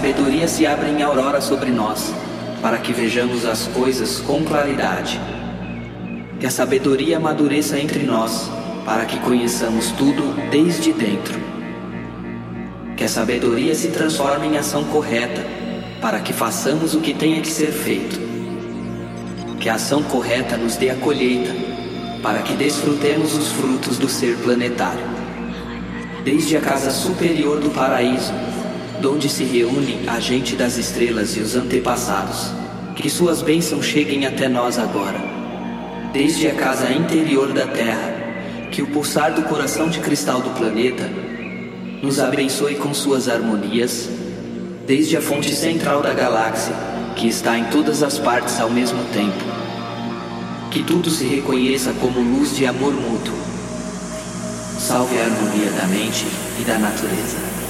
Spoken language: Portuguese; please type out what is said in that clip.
sabedoria se abra em aurora sobre nós, para que vejamos as coisas com claridade. Que a sabedoria amadureça entre nós, para que conheçamos tudo desde dentro. Que a sabedoria se transforme em ação correta, para que façamos o que tenha que ser feito. Que a ação correta nos dê a colheita, para que desfrutemos os frutos do ser planetário. Desde a casa superior do paraíso, donde se reúne a gente das estrelas e os antepassados, que suas bênçãos cheguem até nós agora. Desde a casa interior da Terra, que o pulsar do coração de cristal do planeta nos abençoe com suas harmonias. Desde a fonte central da galáxia, que está em todas as partes ao mesmo tempo. Que tudo se reconheça como luz de amor mútuo. Salve a harmonia da mente e da natureza.